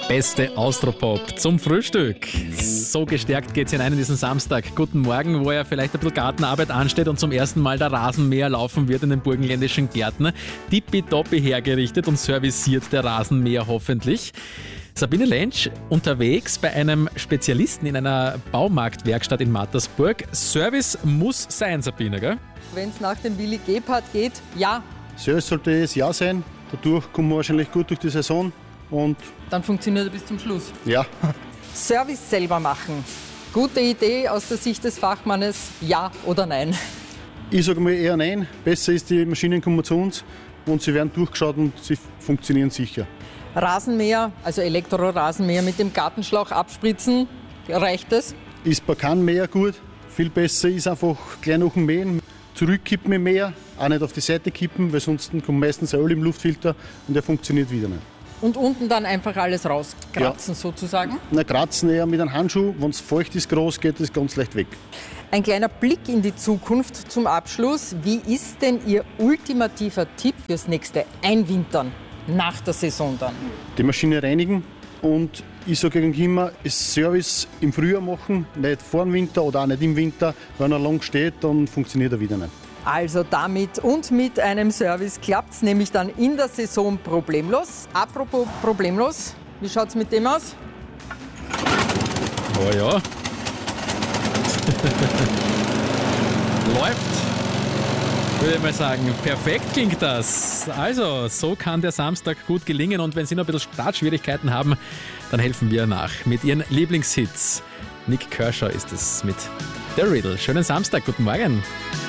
beste Austropop zum Frühstück. So gestärkt geht's hinein in diesen Samstag. Guten Morgen, wo ja vielleicht ein bisschen Gartenarbeit ansteht und zum ersten Mal der Rasenmäher laufen wird in den burgenländischen Gärten. Tippitoppi hergerichtet und serviciert der Rasenmäher hoffentlich. Sabine Lentsch unterwegs bei einem Spezialisten in einer Baumarktwerkstatt in Mattersburg. Service muss sein, Sabine, gell? Wenn es nach dem Willi Gebhardt geht, ja. Service sollte das Ja sein. Dadurch kommen wir wahrscheinlich gut durch die Saison. Und Dann funktioniert er bis zum Schluss. ja, Service selber machen. Gute Idee aus der Sicht des Fachmannes, ja oder nein? ich sage mal eher nein. Besser ist, die Maschinen kommen zu uns und sie werden durchgeschaut und sie funktionieren sicher. Rasenmäher, also Elektrorasenmäher mit dem Gartenschlauch abspritzen, reicht es? Ist bei keinem Mäher gut. Viel besser ist einfach gleich nach dem Mähen zurückkippen im Mäher, auch nicht auf die Seite kippen, weil sonst kommt meistens ein Öl im Luftfilter und der funktioniert wieder nicht. Und unten dann einfach alles rauskratzen sozusagen? Na, kratzen eher mit einem Handschuh. Wenn es feucht ist, groß, geht es ganz leicht weg. Ein kleiner Blick in die Zukunft zum Abschluss. Wie ist denn Ihr ultimativer Tipp fürs nächste Einwintern nach der Saison dann? Die Maschine reinigen und ich sage eigentlich immer, das Service im Frühjahr machen, nicht vor dem Winter oder auch nicht im Winter. Wenn er lang steht, dann funktioniert er wieder nicht. Also damit und mit einem Service klappt es nämlich dann in der Saison problemlos. Apropos problemlos, wie schaut es mit dem aus? Oh ja. Läuft. Würde ich mal sagen, perfekt klingt das. Also, so kann der Samstag gut gelingen und wenn Sie noch ein bisschen Startschwierigkeiten haben, dann helfen wir nach mit Ihren Lieblingshits. Nick Kershaw ist es mit The Riddle. Schönen Samstag, guten Morgen.